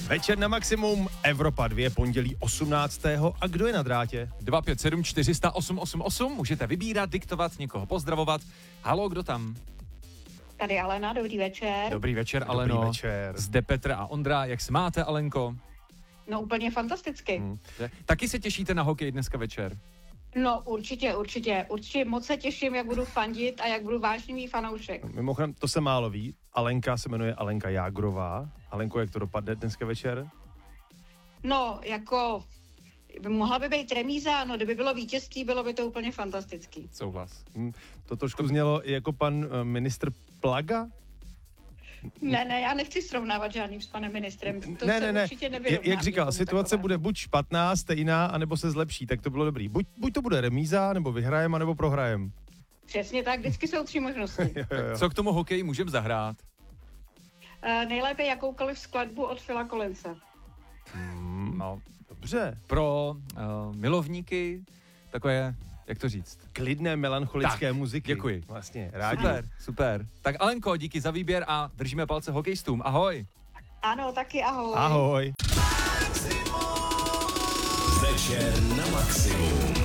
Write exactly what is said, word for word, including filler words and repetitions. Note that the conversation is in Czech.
Večer na maximum, Evropa dva, pondělí osmnáctého A kdo je na drátě? dva pět sedm čtyři nula nula osm osm osm, můžete vybírat, diktovat, někoho pozdravovat. Halo, kdo tam? Tady Alena, dobrý večer. Dobrý večer, Dobrý Aleno. večer. Zde Petr a Ondra, jak se máte, Alenko? No úplně fantasticky. Hmm. Taky se těšíte na hokej dneska večer? No určitě, určitě. Určitě moc se těším, jak budu fandit a jak budu vášnivý fanoušek. Mimochodem, to se málo ví, Alenka se jmenuje Alenka Jágrová. Alenko, jak to dopadne dneska večer? No, jako mohla by být remíza, no kdyby bylo vítězství, bylo by to úplně fantastický. Souhlas. Hm, to trošku znělo i jako pan eh, ministr Plaga? Ne, ne, já nechci srovnávat žádným s panem ministrem. To ne, se ne, ne. určitě Jak, nevyrovná. jak říkal, situace takové. bude buď špatná, stejná, anebo se zlepší, tak to bylo dobrý. Buď, buď to bude remíza, nebo vyhrajem, anebo prohrajem. Přesně tak, vždycky jsou tři možnosti. Jo, jo. Co k tomu hokeji můžeme zahrát? Uh, nejlépe jakoukoliv skladbu od Phila Collinse. Hmm, No, dobře. pro uh, milovníky takové, jak to říct? Klidné melancholické Tak, muziky. děkuji. Vlastně, rádi. Super, super. Tak Alenko, díky za výběr a držíme palce hokejistům. Ahoj. Ano, taky ahoj. Ahoj. Večer na maximum.